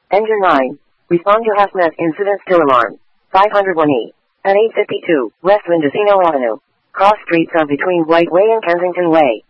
Engine 9. Respond to hazmat incident still alarm. 501E. At 852, West Mendocino Avenue. Cross streets are between White Way and Kensington Way.